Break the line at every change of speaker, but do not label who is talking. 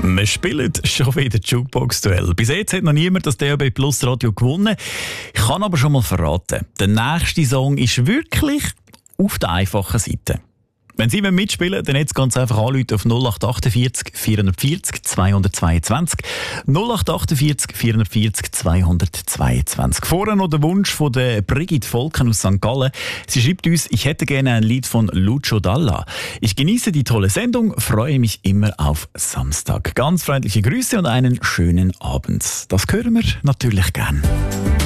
Wir spielen schon wieder Jukebox-Duell. Bis jetzt hat noch niemand das DAB Plus Radio gewonnen. Ich kann aber schon mal verraten, der nächste Song ist wirklich auf der einfachen Seite. Wenn Sie mitspielen wollen, dann jetzt ganz einfach anrufen auf 0848 440 222. 0848 440 222. Vorher noch der Wunsch von der Brigitte Volken aus St. Gallen. Sie schreibt uns, ich hätte gerne ein Lied von Lucio Dalla. Ich genieße die tolle Sendung, freue mich immer auf Samstag. Ganz freundliche Grüße und einen schönen Abend. Das hören wir natürlich gern.